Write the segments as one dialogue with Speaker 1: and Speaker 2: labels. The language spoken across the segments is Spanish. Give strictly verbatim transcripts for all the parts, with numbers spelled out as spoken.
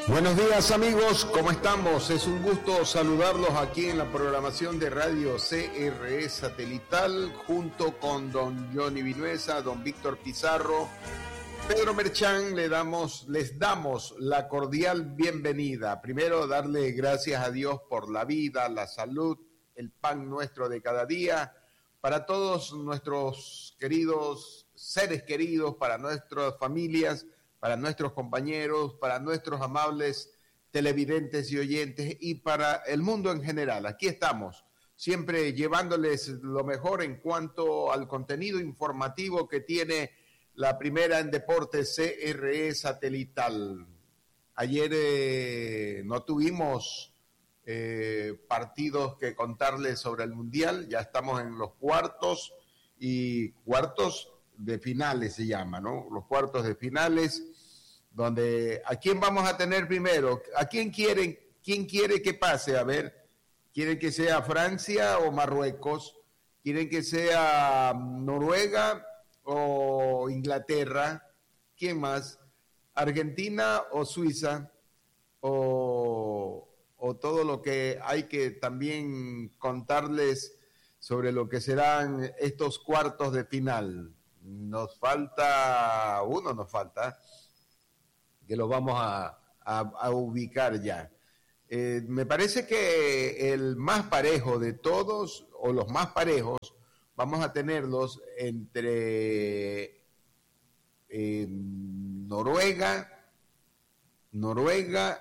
Speaker 1: Buenos días amigos, ¿cómo estamos? Es un gusto saludarlos aquí en la programación de Radio C R E Satelital junto con don Johnny Vinuesa, don Víctor Pizarro, Pedro Merchán. Le damos, les damos la cordial bienvenida. Primero, darle gracias a Dios por la vida, la salud, el pan nuestro de cada día, para todos nuestros queridos seres queridos, para nuestras familias, para nuestros compañeros, para nuestros amables televidentes y oyentes y para el mundo en general. Aquí estamos, siempre llevándoles lo mejor en cuanto al contenido informativo que tiene la primera en deportes C R E Satelital. Ayer eh, no tuvimos eh, partidos que contarles sobre el Mundial, ya estamos en los cuartos y cuartos de finales se llama, ¿no? Los cuartos de finales, donde ¿a quién vamos a tener primero? ¿A quién quieren, quién quiere que pase? A ver, ¿quieren que sea Francia o Marruecos? ¿Quieren que sea Noruega o Inglaterra? ¿Quién más? ¿Argentina o Suiza? O, o todo lo que hay que también contarles sobre lo que serán estos cuartos de final. Nos falta, uno nos falta, que lo vamos a, a, a ubicar ya. Eh, me parece que el más parejo de todos, o los más parejos, vamos a tenerlos entre eh, Noruega, Noruega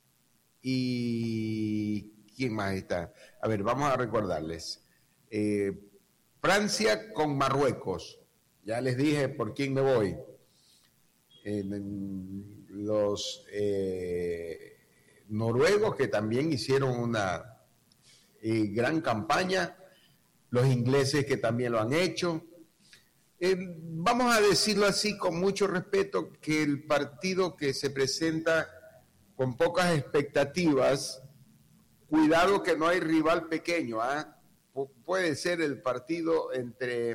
Speaker 1: y... ¿quién más está? A ver, vamos a recordarles. Eh, Francia con Marruecos. Ya les dije por quién me voy. Eh, los eh, noruegos, que también hicieron una eh, gran campaña, los ingleses, que también lo han hecho. Eh, vamos a decirlo así con mucho respeto, que el partido que se presenta con pocas expectativas, cuidado que no hay rival pequeño, ¿eh? Pu- puede ser el partido entre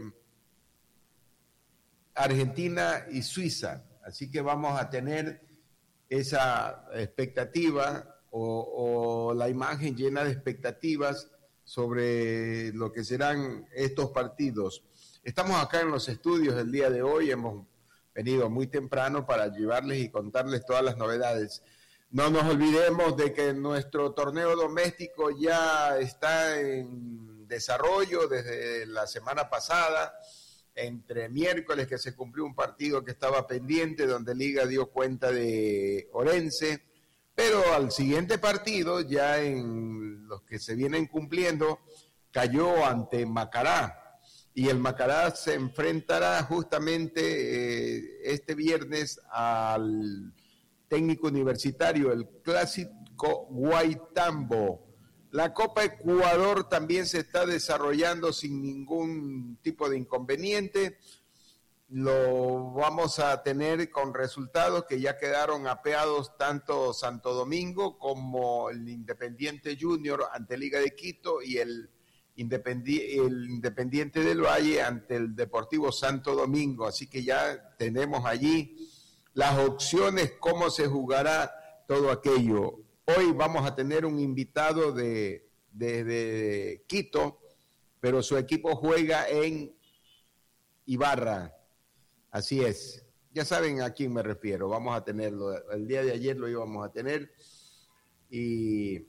Speaker 1: Argentina y Suiza, así que vamos a tener esa expectativa o, o la imagen llena de expectativas sobre lo que serán estos partidos. Estamos acá en los estudios el día de hoy, hemos venido muy temprano para llevarles y contarles todas las novedades. No nos olvidemos de que nuestro torneo doméstico ya está en desarrollo desde la semana pasada. Entre miércoles, que se cumplió un partido que estaba pendiente, donde Liga dio cuenta de Orense, pero al siguiente partido, ya en los que se vienen cumpliendo, cayó ante Macará, y el Macará se enfrentará justamente eh, este viernes al técnico universitario, el clásico Guaitambo. La Copa Ecuador también se está desarrollando sin ningún tipo de inconveniente. Lo vamos a tener con resultados que ya quedaron apeados tanto Santo Domingo como el Independiente Junior ante Liga de Quito y el, Independi- el Independiente del Valle ante el Deportivo Santo Domingo. Así que ya tenemos allí las opciones, cómo se jugará todo aquello. Hoy vamos a tener un invitado de, de, de Quito, pero su equipo juega en Ibarra. Así es. Ya saben a quién me refiero. Vamos a tenerlo. El día de ayer lo íbamos a tener y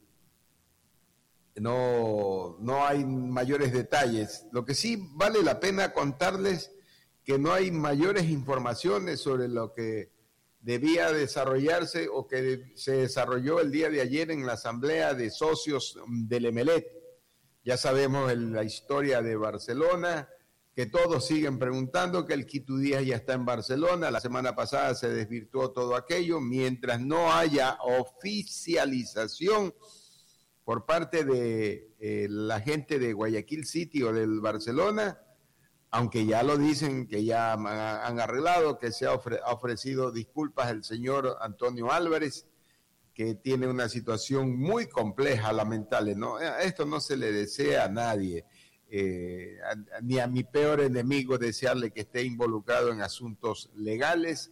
Speaker 1: no, no hay mayores detalles. Lo que sí vale la pena contarles que no hay mayores informaciones sobre lo que debía desarrollarse o que se desarrolló el día de ayer en la asamblea de socios del Emelec. Ya sabemos el, la historia de Barcelona, que todos siguen preguntando, que el Quito Díaz ya está en Barcelona. La semana pasada se desvirtuó todo aquello. Mientras no haya oficialización por parte de eh, la gente de Guayaquil City o del Barcelona, aunque ya lo dicen, que ya han arreglado, que se ha, ofre, ha ofrecido disculpas el señor Antonio Álvarez, que tiene una situación muy compleja, lamentable, ¿no? Esto no se le desea a nadie, eh, a, ni a mi peor enemigo desearle que esté involucrado en asuntos legales,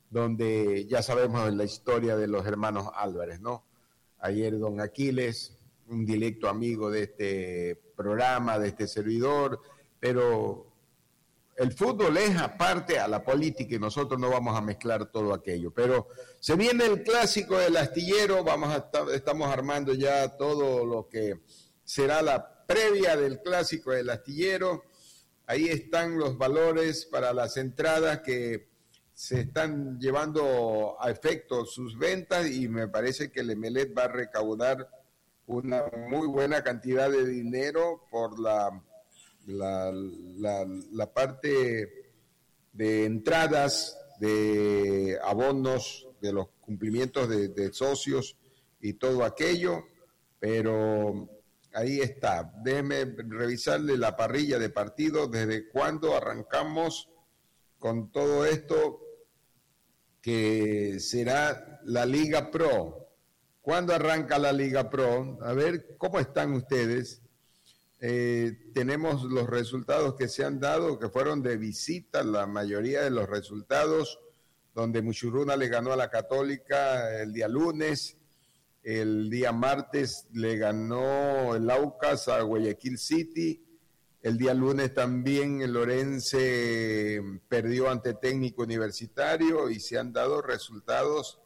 Speaker 1: donde ya sabemos la historia de los hermanos Álvarez, ¿no? Ayer don Aquiles, un directo amigo de este programa, de este servidor, pero el fútbol es aparte a la política y nosotros no vamos a mezclar todo aquello. Pero se viene el clásico del Astillero, vamos a estar, estamos armando ya todo lo que será la previa del clásico del Astillero. Ahí están los valores para las entradas que se están llevando a efecto sus ventas y me parece que el Emelec va a recaudar una muy buena cantidad de dinero por la... La, la, la parte de entradas, de abonos, de los cumplimientos de, de socios y todo aquello, pero ahí está. Déjeme revisarle la parrilla de partidos, desde cuándo arrancamos con todo esto que será la Liga Pro. ¿Cuándo arranca la Liga Pro? A ver, ¿cómo están ustedes? Eh, tenemos los resultados que se han dado, que fueron de visita, la mayoría de los resultados, donde Muchurruna le ganó a la Católica el día lunes, el día martes le ganó el Aucas a Guayaquil City, el día lunes también el Orense perdió ante Técnico Universitario y se han dado resultados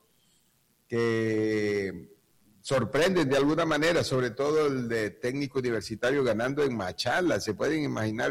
Speaker 1: que sorprenden de alguna manera, sobre todo el de Técnico Universitario ganando en Machala. Se pueden imaginar